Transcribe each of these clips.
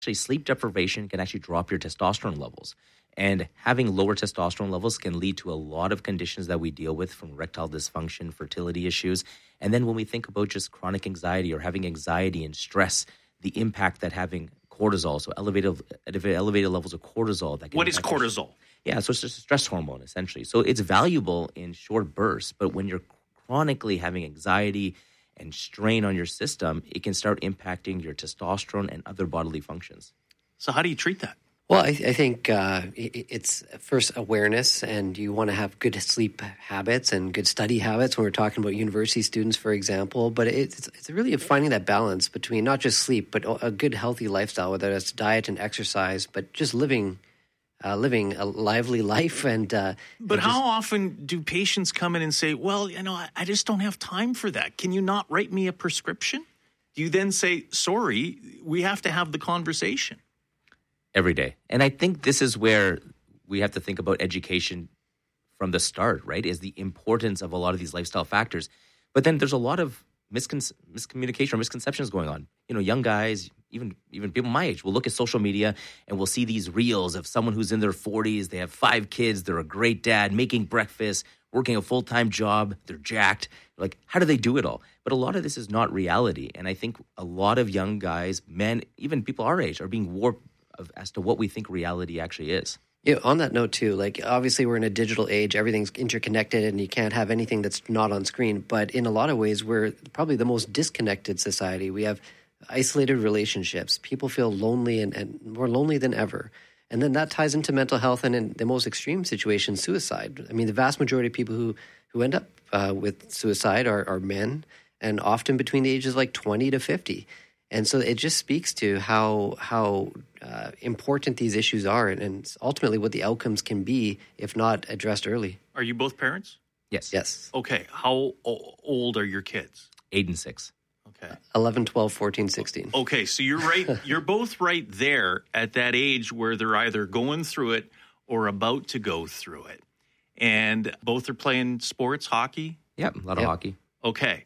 Actually, sleep deprivation can actually drop your testosterone levels. And having lower testosterone levels can lead to a lot of conditions that we deal with, from erectile dysfunction, fertility issues. And then when we think about just chronic anxiety or having anxiety and stress, the impact that having cortisol, so elevated levels of cortisol. That can What is impact your- cortisol? Yeah, so it's just a stress hormone, essentially. So it's valuable in short bursts, but when you're chronically having anxiety and strain on your system, it can start impacting your testosterone and other bodily functions. So how do you treat that? Well, I think it's first awareness, and you want to have good sleep habits and good study habits when we're talking about university students, for example. But it's really finding that balance between not just sleep, but a good, healthy lifestyle, whether it's diet and exercise, but just living a lively life. But how often do patients come in and say, well, I just don't have time for that. Can you not write me a prescription? Do you then say, sorry, we have to have the conversation? Every day. And I think this is where we have to think about education from the start, right? Is the importance of a lot of these lifestyle factors. But then there's a lot of miscommunication or misconceptions going on. Young guys, even people my age, will look at social media and we'll see these reels of someone who's in their 40s. They have 5 kids. They're a great dad, making breakfast, working a full-time job. They're jacked. Like, how do they do it all? But a lot of this is not reality. And I think a lot of young guys, men, even people our age, are being warped as to what we think reality actually is. Yeah, on that note too, like obviously we're in a digital age, everything's interconnected and you can't have anything that's not on screen. But in a lot of ways, we're probably the most disconnected society. We have isolated relationships. People feel lonely and more lonely than ever. And then that ties into mental health and in the most extreme situations, suicide. I mean, the vast majority of people who end up with suicide are men, and often between the ages like 20 to 50. And so it just speaks to how important these issues are and ultimately what the outcomes can be if not addressed early. Are you both parents? Yes. Yes. Okay. How old are your kids? 8 and 6. Okay. 11, 12, 14, 16. Okay. So you're right. You're both right there at that age where they're either going through it or about to go through it. And both are playing sports, hockey? Yep, a lot of hockey. Okay.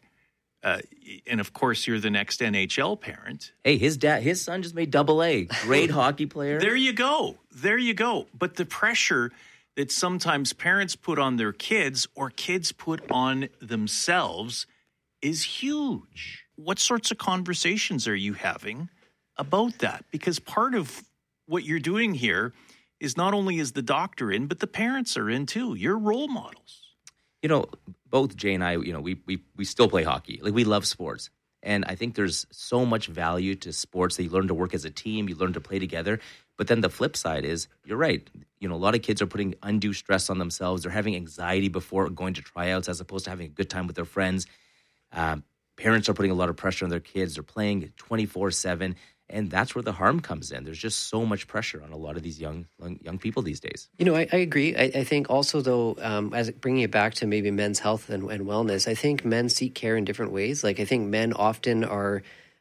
And of course, you're the next NHL parent. Hey, his son just made AA. Great hockey player. There you go. But the pressure that sometimes parents put on their kids or kids put on themselves is huge. What sorts of conversations are you having about that? Because part of what you're doing here is not only is the doctor in, but the parents are in too. You're role models. Both Jay and I, we still play hockey. Like, we love sports. And I think there's so much value to sports that you learn to work as a team, you learn to play together. But then the flip side is, you're right. A lot of kids are putting undue stress on themselves. They're having anxiety before going to tryouts as opposed to having a good time with their friends. Parents are putting a lot of pressure on their kids. They're playing 24/7. And that's where the harm comes in. There's just so much pressure on a lot of these young people these days. I agree. I think also, though, as bringing it back to maybe men's health and wellness, I think men seek care in different ways. Like, I think men often are,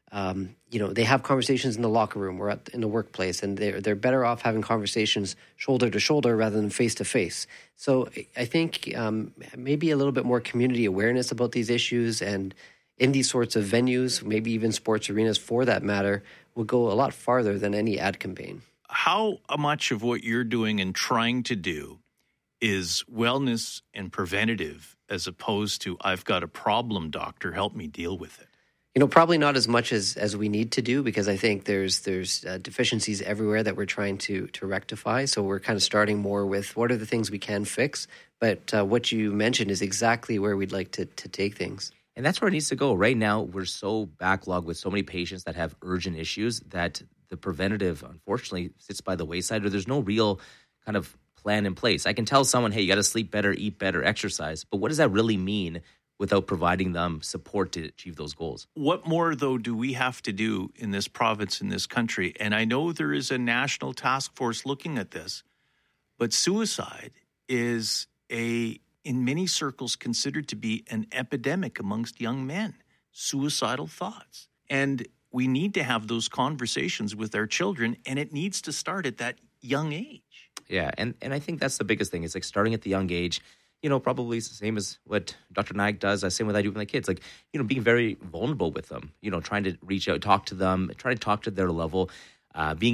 they have conversations in the locker room or in the workplace, and they're better off having conversations shoulder to shoulder rather than face to face. So I think maybe a little bit more community awareness about these issues, and in these sorts of venues, maybe even sports arenas for that matter, will go a lot farther than any ad campaign. How much of what you're doing and trying to do is wellness and preventative as opposed to, I've got a problem, doctor, help me deal with it? Probably not as much as we need to do, because I think there's deficiencies everywhere that we're trying to rectify. So we're kind of starting more with what are the things we can fix. But what you mentioned is exactly where we'd like to take things. And that's where it needs to go. Right now, we're so backlogged with so many patients that have urgent issues that the preventative, unfortunately, sits by the wayside, or there's no real kind of plan in place. I can tell someone, hey, you got to sleep better, eat better, exercise. But what does that really mean without providing them support to achieve those goals? What more, though, do we have to do in this province, in this country? And I know there is a national task force looking at this, but suicide is in many circles considered to be an epidemic amongst young men, suicidal thoughts. And we need to have those conversations with our children, and it needs to start at that young age. Yeah, and I think that's the biggest thing. It's like starting at the young age, probably the same as what Dr. Nag does, the same what I do with my kids. Like, being very vulnerable with them, trying to reach out, talk to them, try to talk to their level. being